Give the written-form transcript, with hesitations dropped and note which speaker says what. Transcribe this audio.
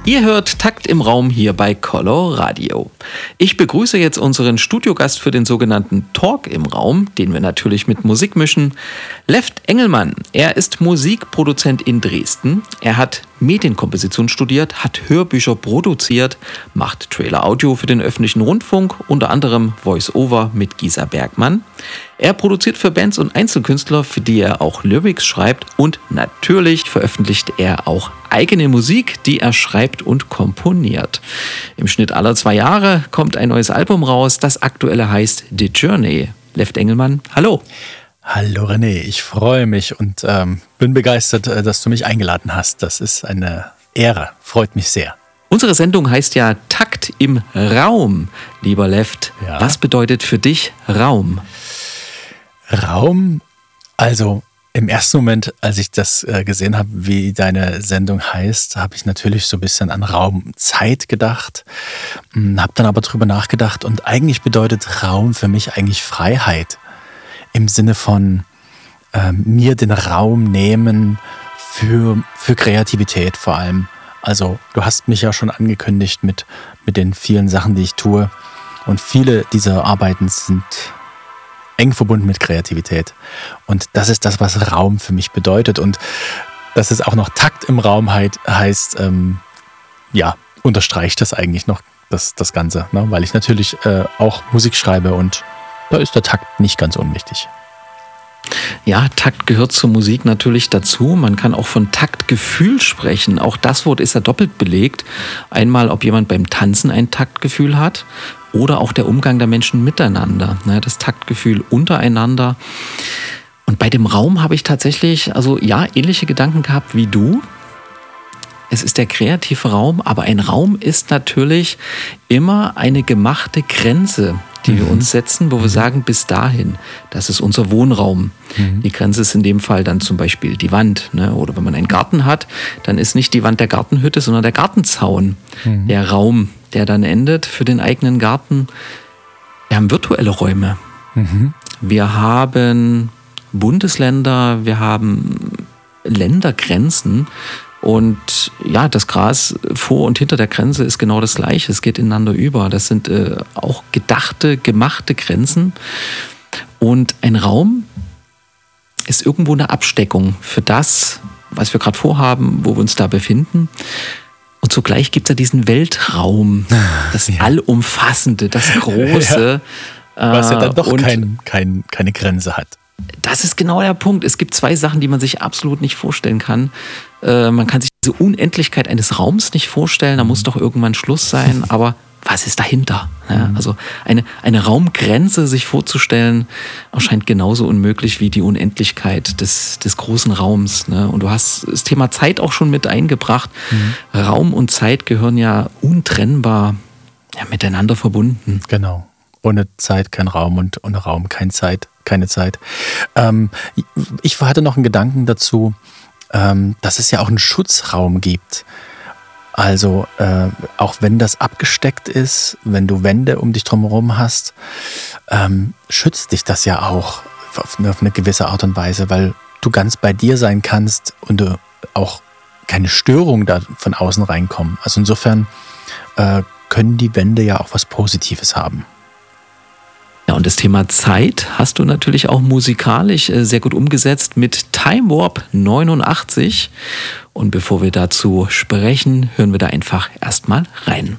Speaker 1: Ihr hört Takt im Raum hier bei Coloradio. Ich begrüße jetzt unseren Studiogast für den sogenannten Talk im Raum, den wir natürlich mit Musik mischen, Left Engelmann. Er ist Musikproduzent in Dresden. Er hat Medienkomposition studiert, hat Hörbücher produziert, macht Trailer-Audio für den öffentlichen Rundfunk, unter anderem Voice-Over mit Gisa Bergmann. Er produziert für Bands und Einzelkünstler, für die er auch Lyrics schreibt, und natürlich veröffentlicht er auch eigene Musik, die er schreibt und komponiert. Im Schnitt alle 2 Jahre kommt ein neues Album raus. Das aktuelle heißt The Journey. Left Engelmann, hallo.
Speaker 2: Hallo René, ich freue mich und bin begeistert, dass du mich eingeladen hast. Das ist eine Ehre, freut mich sehr.
Speaker 1: Unsere Sendung heißt ja Takt im Raum, lieber Left. Ja. Was bedeutet für dich Raum?
Speaker 2: Raum, also im ersten Moment, als ich das gesehen habe, wie deine Sendung heißt, habe ich natürlich so ein bisschen an Raum-Zeit gedacht, habe dann aber drüber nachgedacht und eigentlich bedeutet Raum für mich eigentlich Freiheit. Im Sinne von mir den Raum nehmen für Kreativität vor allem. Also du hast mich ja schon angekündigt mit den vielen Sachen, die ich tue. Und viele dieser Arbeiten sind eng verbunden mit Kreativität. Und das ist das, was Raum für mich bedeutet. Und dass es auch noch Takt im Raum heißt, unterstreicht das eigentlich noch das Ganze. Ne? Weil ich natürlich auch Musik schreibe und da ist der Takt nicht ganz unwichtig.
Speaker 1: Ja, Takt gehört zur Musik natürlich dazu. Man kann auch von Taktgefühl sprechen. Auch das Wort ist ja doppelt belegt. Einmal, ob jemand beim Tanzen ein Taktgefühl hat oder auch der Umgang der Menschen miteinander. Das Taktgefühl untereinander. Und bei dem Raum habe ich tatsächlich, ähnliche Gedanken gehabt wie du. Es ist der kreative Raum, aber ein Raum ist natürlich immer eine gemachte Grenze, die wir uns setzen, wo wir sagen, bis dahin, das ist unser Wohnraum. Die Grenze ist in dem Fall dann zum Beispiel die Wand. Ne? Oder wenn man einen Garten hat, dann ist nicht die Wand der Gartenhütte, sondern der Gartenzaun. Der Raum, der dann endet für den eigenen Garten. Wir haben virtuelle Räume. Wir haben Bundesländer, wir haben Ländergrenzen. Und ja, das Gras vor und hinter der Grenze ist genau das Gleiche. Es geht ineinander über. Das sind auch gedachte, gemachte Grenzen. Und ein Raum ist irgendwo eine Absteckung für das, was wir gerade vorhaben, wo wir uns da befinden. Und zugleich gibt es ja diesen Weltraum, das Allumfassende, das Große.
Speaker 2: Was ja dann doch keine Grenze hat.
Speaker 1: Das ist genau der Punkt. Es gibt 2 Sachen, die man sich absolut nicht vorstellen kann. Man kann sich diese Unendlichkeit eines Raums nicht vorstellen. Da muss doch irgendwann Schluss sein. Aber was ist dahinter? Ja, also eine Raumgrenze sich vorzustellen, erscheint genauso unmöglich wie die Unendlichkeit des großen Raums. Ne? Und du hast das Thema Zeit auch schon mit eingebracht. Raum und Zeit gehören ja untrennbar miteinander verbunden.
Speaker 2: Genau. Ohne Zeit kein Raum und ohne Raum keine Zeit. Ich hatte noch einen Gedanken dazu, dass es ja auch einen Schutzraum gibt. Also auch wenn das abgesteckt ist, wenn du Wände um dich drumherum hast, schützt dich das ja auch auf eine gewisse Art und Weise, weil du ganz bei dir sein kannst und auch keine Störungen da von außen reinkommen. Also insofern können die Wände ja auch was Positives haben.
Speaker 1: Ja, und das Thema Zeit hast du natürlich auch musikalisch sehr gut umgesetzt mit Time Warp 89. Und bevor wir dazu sprechen, hören wir da einfach erstmal rein.